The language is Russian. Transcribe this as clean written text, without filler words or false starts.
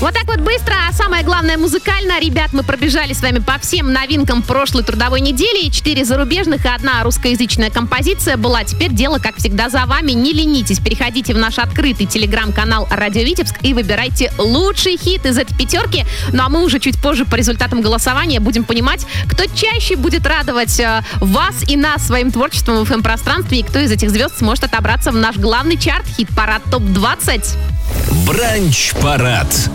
Вот так вот быстро, а самое главное музыкально. Ребят, мы пробежали с вами по всем новинкам прошлой трудовой недели. 4 зарубежных и 1 русскоязычная композиция была. Теперь дело, как всегда, за вами. Не ленитесь, переходите в наш открытый телеграм-канал «Радио Витебск» и выбирайте лучший хит из этой пятерки. Ну а мы уже чуть позже по результатам голосования будем понимать, кто чаще будет радовать вас и нас своим творчеством в FM-пространстве, и кто из этих звезд сможет отобраться в наш главный чарт «Хит-парад ТОП-20». Бранч-парад.